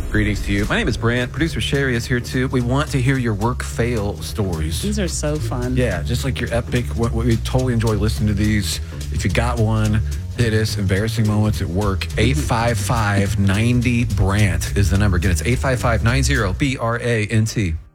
Greetings to you. My name is Brant. Producer Sherry is here too. We want to hear your work fail stories. These are so fun. Yeah, just like your epic. We totally enjoy listening to these. If you got one, hit us. Embarrassing moments at work. 855-90-BRANT is the number. Again, it's 855-90-BRANT.